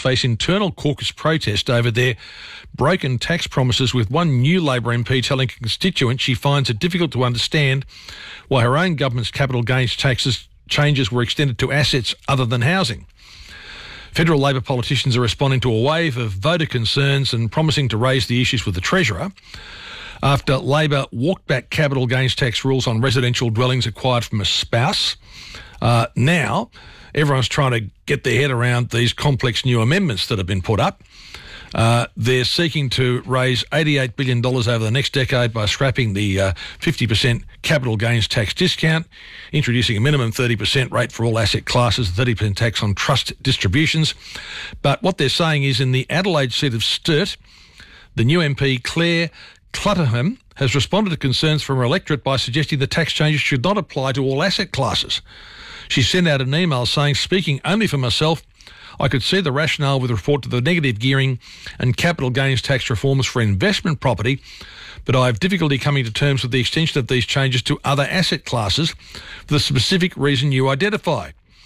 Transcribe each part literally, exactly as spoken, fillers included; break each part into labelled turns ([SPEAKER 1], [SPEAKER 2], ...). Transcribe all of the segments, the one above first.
[SPEAKER 1] face internal caucus protest over their broken tax promises, with one new Labor M P telling a constituent she finds it difficult to understand why her own government's capital gains taxes changes were extended to assets other than housing. Federal Labor politicians are responding to a wave of voter concerns and promising to raise the issues with the Treasurer after Labor walked back capital gains tax rules on residential dwellings acquired from a spouse. Uh, now, everyone's trying to get their head around these complex new amendments that have been put up. Uh, they're seeking to raise eighty-eight billion dollars over the next decade by scrapping the uh, fifty percent capital gains tax discount, introducing a minimum thirty percent rate for all asset classes, thirty percent tax on trust distributions. But what they're saying is, in the Adelaide seat of Sturt, the new M P Claire Clutterham has responded to concerns from her electorate by suggesting the tax changes should not apply to all asset classes. She sent out an email saying, "Speaking only for myself, I could see the rationale with report to the negative gearing and capital gains tax reforms for investment property, but I have difficulty coming to terms with the extension of these changes to other asset classes for the specific reason you identify.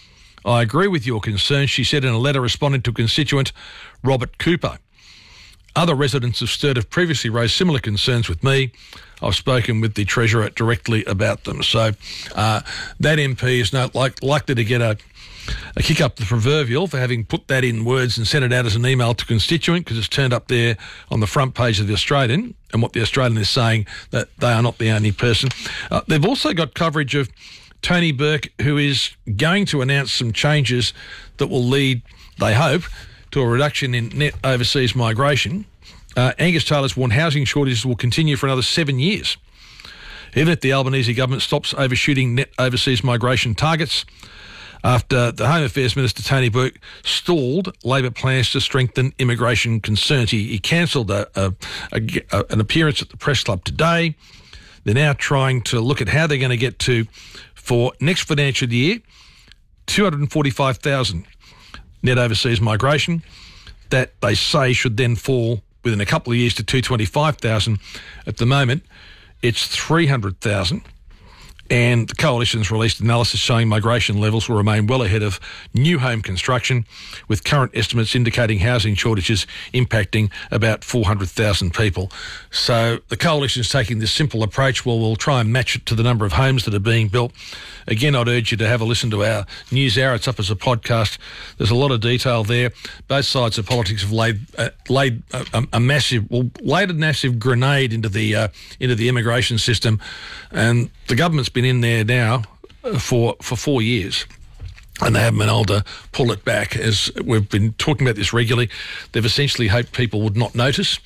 [SPEAKER 1] I agree with your concerns," she said in a letter responding to constituent Robert Cooper. Other residents of Sturt have previously raised similar concerns with me. I've spoken with the Treasurer directly about them. So uh, that M P is not like, likely to get a, a kick up the proverbial for having put that in words and sent it out as an email to constituent, because it's turned up there on the front page of the Australian, and what the Australian is saying, that they are not the only person. Uh, they've also got coverage of Tony Burke, who is going to announce some changes that will lead, they hope, to a reduction in net overseas migration. Uh, Angus Taylor's warned housing shortages will continue for another seven years. Even if the Albanese government stops overshooting net overseas migration targets, after the Home Affairs Minister Tony Burke stalled Labor plans to strengthen immigration concerns. He, he cancelled a, a, a, an appearance at the Press Club today. They're now trying to look at how they're going to get to, for next financial year, two hundred forty-five thousand net overseas migration. That they say should then fall within a couple of years to two hundred twenty-five thousand. At the moment, it's three hundred thousand. And the Coalition's released analysis showing migration levels will remain well ahead of new home construction, with current estimates indicating housing shortages impacting about four hundred thousand people. So the Coalition's taking this simple approach. Well, we'll try and match it to the number of homes that are being built. Again, I'd urge you to have a listen to our News Hour. It's up as a podcast. There's a lot of detail there. Both sides of politics have laid uh, laid a, a massive, well, laid a massive grenade into the uh, into the immigration system, and the government's been in there now for for four years. And they haven't been able to pull it back. As we've been talking about this regularly, they've essentially hoped people would not notice,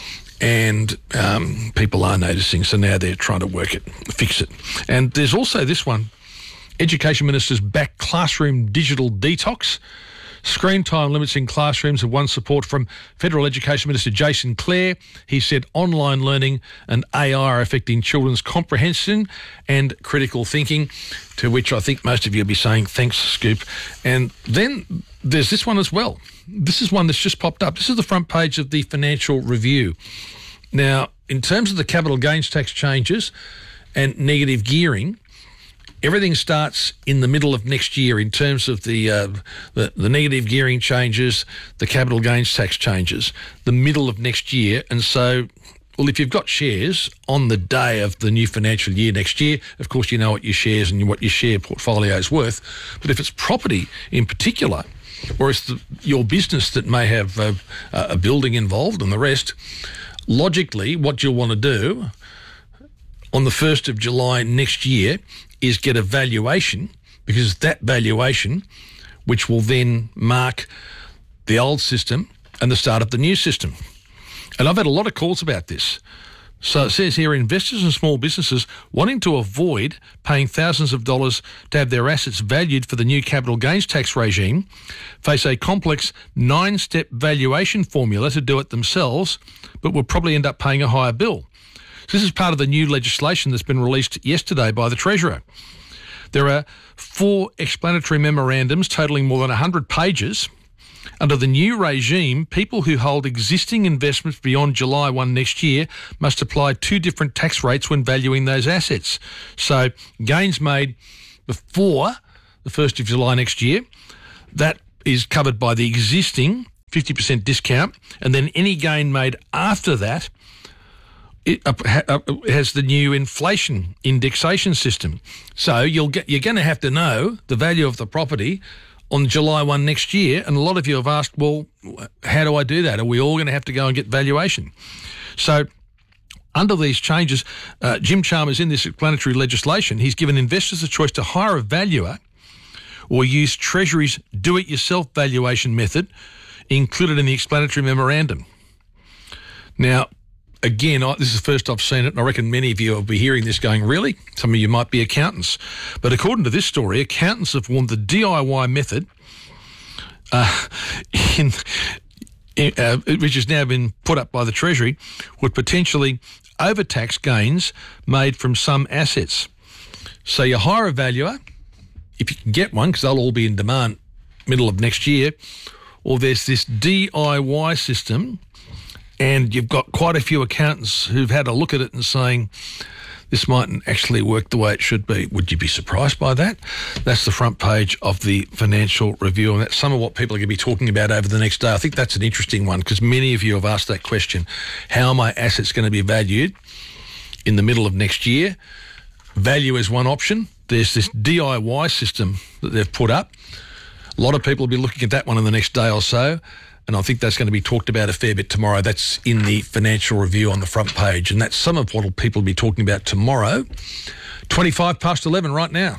[SPEAKER 1] and um, people are noticing, so now they're trying to work it, fix it. And there's also this one, Education Minister's back classroom digital detox. Screen time limits in classrooms have won support from Federal Education Minister Jason Clare. He said online learning and A I are affecting children's comprehension and critical thinking, to which I think most of you will be saying, thanks, Scoop. And then there's this one as well. This is one that's just popped up. This is the front page of the Financial Review. Now, in terms of the capital gains tax changes and negative gearing, everything starts in the middle of next year in terms of the, uh, the the negative gearing changes, the capital gains tax changes, the middle of next year. And so, well, if you've got shares on the day of the new financial year next year, of course you know what your shares and what your share portfolio is worth. But if it's property in particular, or it's the, your business that may have uh, a building involved and the rest, logically what you'll want to do on the first of July next year is get a valuation, because that valuation, which will then mark the old system and the start of the new system. And I've had a lot of calls about this. So it says here, investors and small businesses wanting to avoid paying thousands of dollars to have their assets valued for the new capital gains tax regime face a complex nine-step valuation formula to do it themselves, but will probably end up paying a higher bill. So this is part of the new legislation that's been released yesterday by the Treasurer. There are four explanatory memorandums totalling more than one hundred pages. Under the new regime, people who hold existing investments beyond July first next year must apply two different tax rates when valuing those assets. So gains made before the first of July next year, that is covered by the existing fifty percent discount, and then any gain made after that, it uh, ha, uh, has the new inflation indexation system. So you'll get, you're going to have to know the value of the property on July first next year, and a lot of you have asked, well, how do I do that? Are we all going to have to go and get valuation? So under these changes, uh, Jim Chalmers, in this explanatory legislation, he's given investors a choice to hire a valuer or use Treasury's do-it-yourself valuation method included in the explanatory memorandum. Now, again, I, this is the first I've seen it, and I reckon many of you will be hearing this going, really? Some of you might be accountants. But according to this story, accountants have warned the D I Y method, uh, in, in, uh, which has now been put up by the Treasury, would potentially overtax gains made from some assets. So you hire a valuer, if you can get one, because they'll all be in demand middle of next year, or there's this D I Y system, and you've got quite a few accountants who've had a look at it and saying, this mightn't actually work the way it should be. Would you be surprised by that? That's the front page of the Financial Review, and that's some of what people are going to be talking about over the next day. I think that's an interesting one, because many of you have asked that question. How are my assets going to be valued in the middle of next year? Value is one option. There's this D I Y system that they've put up. A lot of people will be looking at that one in the next day or so, and I think that's going to be talked about a fair bit tomorrow. That's in the Financial Review on the front page, and that's some of what people will be talking about tomorrow. twenty-five past eleven right now.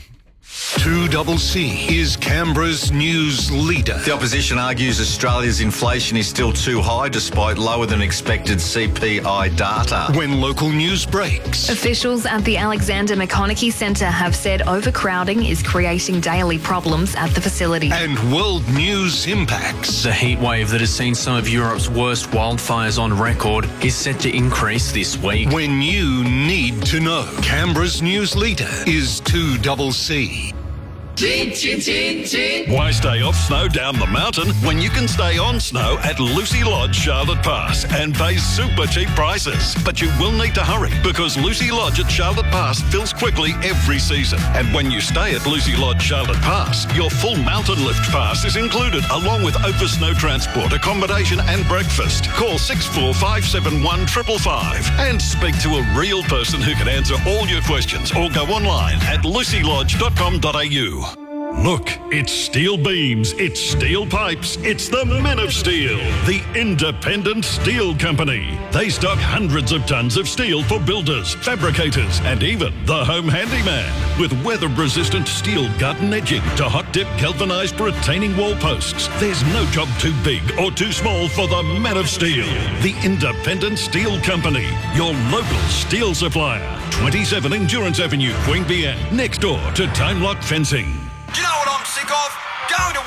[SPEAKER 2] two C C is Canberra's news leader.
[SPEAKER 3] The opposition argues Australia's inflation is still too high despite lower than expected C P I data.
[SPEAKER 2] When local news breaks.
[SPEAKER 4] Officials at the Alexander McConaughey Centre have said overcrowding is creating daily problems at the facility.
[SPEAKER 2] And world news impacts.
[SPEAKER 5] The heatwave that has seen some of Europe's worst wildfires on record is set to increase this week.
[SPEAKER 2] When you need to know. Canberra's news leader is two C C.
[SPEAKER 6] Chin, chin, chin, chin. Why stay off snow down the mountain when you can stay on snow at Lucy Lodge Charlotte Pass and pay super cheap prices? But you will need to hurry because Lucy Lodge at Charlotte Pass fills quickly every season. And when you stay at Lucy Lodge Charlotte Pass, your full mountain lift pass is included along with over snow transport, accommodation and breakfast. Call six four five seven one five five five and speak to a real person who can answer all your questions, or go online at lucy lodge dot com dot a u. Look, it's steel beams, it's steel pipes, it's the Men of Steel, the independent steel company. They stock hundreds of tons of steel for builders, fabricators, and even the home handyman. With weather-resistant steel garden edging to hot-dip galvanized retaining wall posts, there's no job too big or too small for the Men of Steel, the independent steel company. Your local steel supplier. twenty-seven Endurance Avenue, Queanbeyan, next door to Time Lock Fencing.
[SPEAKER 7] Do you know what I'm sick of? Going to